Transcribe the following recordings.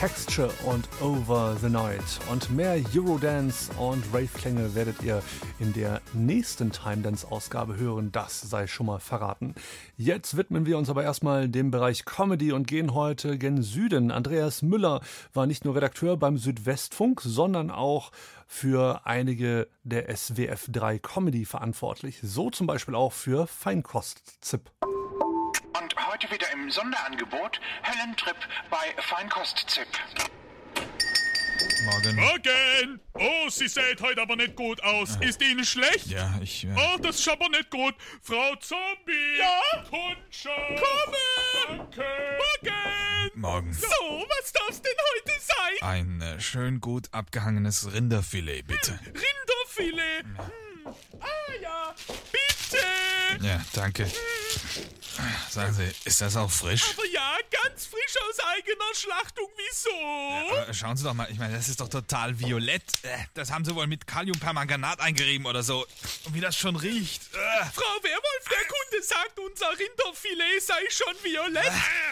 Texture und Over the Night. Und mehr Eurodance und Rave-Klänge werdet ihr in der nächsten Time-Dance-Ausgabe hören, das sei schon mal verraten. Jetzt widmen wir uns aber erstmal dem Bereich Comedy und gehen heute gen Süden. Andreas Müller war nicht nur Redakteur beim Südwestfunk, sondern auch für einige der SWF 3 Comedy verantwortlich. So zum Beispiel auch für Feinkost-Zip. Und heute wieder im Sonderangebot Höllentrip bei Feinkost-Zip. Morgen. Morgen! Oh, Sie sehen heute aber nicht gut aus. Ist Ihnen schlecht? Ja, Oh, das ist aber nicht gut. Frau Zombie! Ja? Kundschaft! Komme! Danke! Morgen! Morgen. So, was darf's denn heute sein? Ein schön gut abgehangenes Rinderfilet, bitte. Rinderfilet! Ah ja, bitte! Ja, danke. Sagen Sie, ist das auch frisch? Aber ja, ganz frisch aus eigener Schlachtung. Wieso? Schauen Sie doch mal, ich meine, das ist doch total violett. Das haben Sie wohl mit Kaliumpermanganat eingerieben oder so. Und wie das schon riecht. Frau Werwolf, der Kunde sagt, unser Rinderfilet sei schon violett.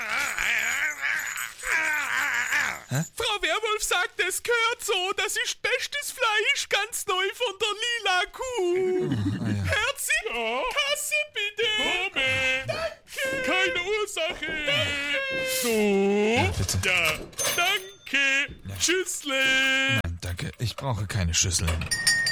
Frau Werwolf sagt, es gehört so, das ist bestes Fleisch, ganz neu von der lila Kuh. Herzig, Kasse bitte. Komme. Danke. Keine Ursache. Danke. So. Ja, bitte. Ja, danke. Ja. Tschüssle. Nein, danke, ich brauche keine Schüsseln.